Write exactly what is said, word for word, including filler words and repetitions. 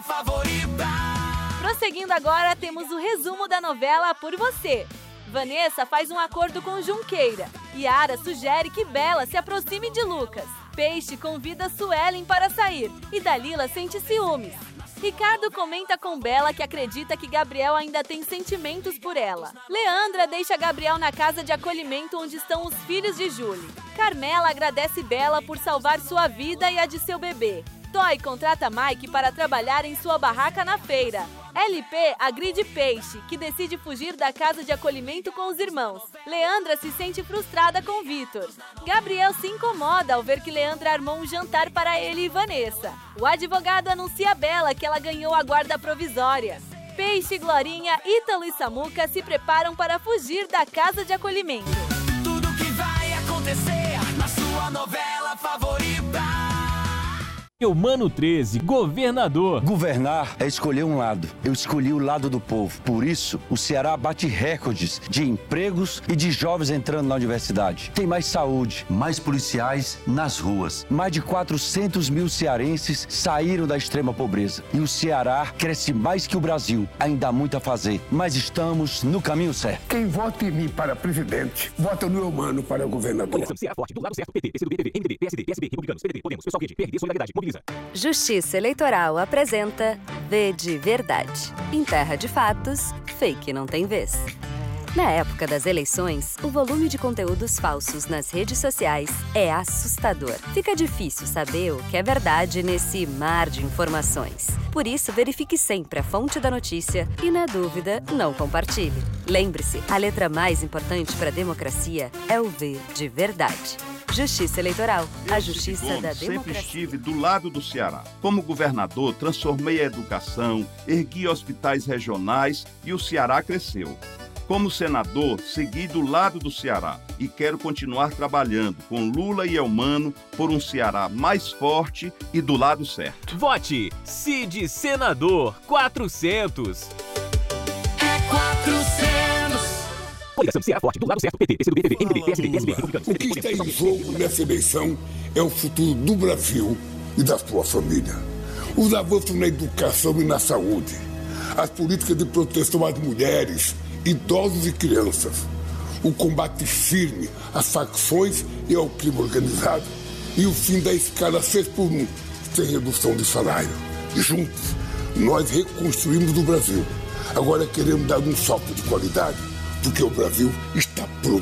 favorita. Prosseguindo agora, temos o resumo da novela Por Você. Vanessa faz um acordo com Junqueira. Yara sugere que Bela se aproxime de Lucas. Peixe convida Suelen para sair e Dalila sente ciúmes. Ricardo comenta com Bela que acredita que Gabriel ainda tem sentimentos por ela. Leandra deixa Gabriel na casa de acolhimento onde estão os filhos de Júlia. Carmela agradece Bela por salvar sua vida e a de seu bebê. Toy contrata Mike para trabalhar em sua barraca na feira. L P agride Peixe, que decide fugir da casa de acolhimento com os irmãos. Leandra se sente frustrada com Vitor. Gabriel se incomoda ao ver que Leandra armou um jantar para ele e Vanessa. O advogado anuncia a Bela que ela ganhou a guarda provisória. Peixe, Glorinha, Ítalo e Samuca se preparam para fugir da casa de acolhimento. Tudo que vai acontecer na sua novela favorita. Eumano treze, governador. Governar é escolher um lado. Eu escolhi o lado do povo. Por isso, o Ceará bate recordes de empregos e de jovens entrando na universidade. Tem mais saúde, mais policiais nas ruas. Mais de quatrocentos mil cearenses saíram da extrema pobreza. E o Ceará cresce mais que o Brasil. Ainda há muito a fazer, mas estamos no caminho certo. Quem vota em mim para presidente, vota no Eumano para governador. Ceará forte, do lado certo, P T, P C do B, P V, M D B, P S D, P S B, Republicanos, P D T, Podemos, Pessoal Quente, P R D, Solidariedade, Mobiliza. Justiça Eleitoral apresenta V de Verdade. Em terra de fatos, fake não tem vez. Na época das eleições, o volume de conteúdos falsos nas redes sociais é assustador. Fica difícil saber o que é verdade nesse mar de informações. Por isso, verifique sempre a fonte da notícia e, na dúvida, não compartilhe. Lembre-se, a letra mais importante para a democracia é o V de Verdade. Justiça Eleitoral, a justiça da democracia. Sempre estive do lado do Ceará. Como governador, transformei a educação, ergui hospitais regionais e o Ceará cresceu. Como senador, segui do lado do Ceará e quero continuar trabalhando com Lula e Eumano por um Ceará mais forte e do lado certo. Vote Cid Senador quatrocentos. É quatrocentos. Coligação Ceará forte, do lado certo, P T, P C do B, P V, M D B, P S D, P S B, Republicanos. O que está em jogo nessa eleição é o futuro do Brasil e da sua família. Os avanços na educação e na saúde, as políticas de proteção às mulheres, idosos e crianças, o combate firme às facções e ao crime organizado e o fim da escala seis por um, sem redução de salário. Juntos, nós reconstruímos o Brasil. Agora queremos dar um salto de qualidade, porque o Brasil está